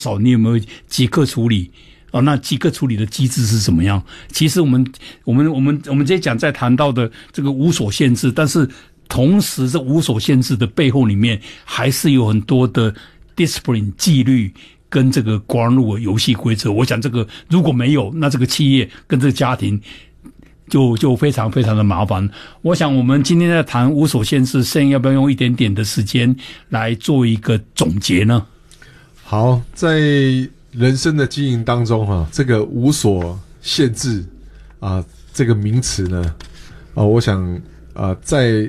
少你有没有即刻处理？那即刻处理的机制是怎么样？其实我们这些讲在谈到的这个无所限制，但是同时这无所限制的背后里面，还是有很多的 discipline 纪律跟这个 ground rule 游戏规则。我想这个如果没有，那这个企业跟这个家庭就非常非常的麻烦。我想我们今天在谈无所限制，现在要不要用一点点的时间来做一个总结呢？ 好，在人生的经营当中这个无所限制这个名词呢我想在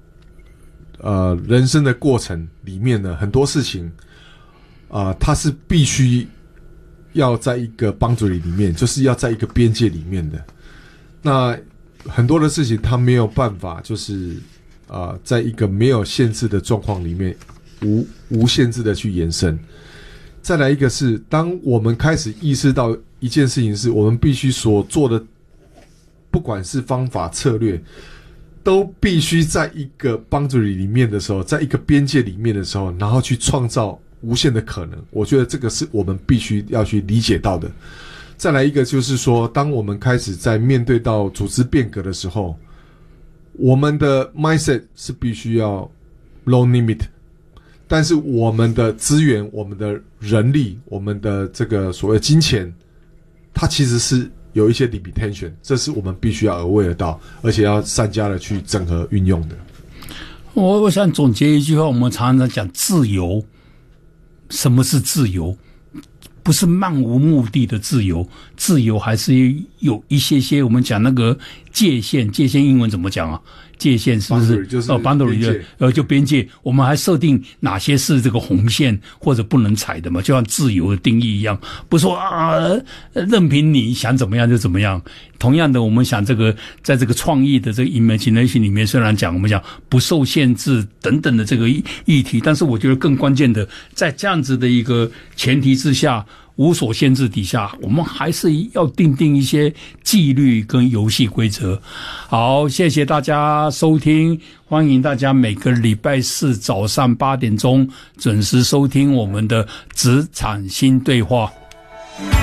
人生的过程里面呢，很多事情它是必须要在一个 boundary 里面，就是要在一个边界里面的。那很多的事情它没有办法就是在一个没有限制的状况里面无限制的去延伸。再来一个是，当我们开始意识到一件事情是我们必须所做的，不管是方法策略，都必须在一个 boundary 里面的时候，在一个边界里面的时候，然后去创造无限的可能。我觉得这个是我们必须要去理解到的。再来一个就是说，当我们开始在面对到组织变革的时候，我们的 mindset 是必须要 low limit， 但是我们的资源、我们的人力、我们的这个所谓金钱，它其实是有一些 limitation， 这是我们必须要aware到，而且要善加的去整合运用的。 我想总结一句话，我们常常讲自由。什么是自由？不是漫无目的的自由，自由还是有一些我们讲那个界限英文怎么讲啊？界限是不是？ 就是 boundary 就边界，我们还设定哪些是这个红线或者不能踩的嘛？就像自由的定义一样，不是说任凭你想怎么样就怎么样。同样的，我们想这个在这个创意的这个 imagination 里面，虽然我们讲不受限制等等的这个议题，但是我觉得更关键的，在这样子的一个前提之下，无所限制底下，我们还是要定一些纪律跟游戏规则。好，谢谢大家收听，欢迎大家每个礼拜四早上8点钟准时收听我们的职场新对话。